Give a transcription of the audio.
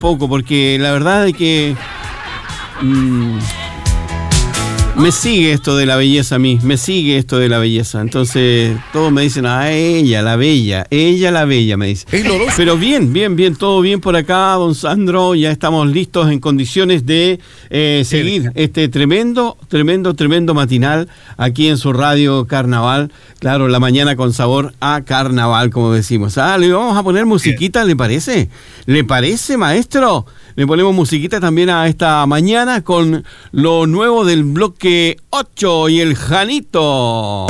poco, porque la verdad es que me sigue esto de la belleza a mí, me sigue esto de la belleza. Entonces todos me dicen, ella la bella, me dice. Pero bien, todo bien por acá, don Sandro. Ya estamos listos en condiciones de seguir este tremendo matinal aquí en su radio Carnaval. Claro, la mañana con sabor a carnaval, como decimos. Le vamos a poner musiquita, ¿le parece? ¿Le parece, maestro? Le ponemos musiquita también a esta mañana con lo nuevo del bloque 8 y el Janito.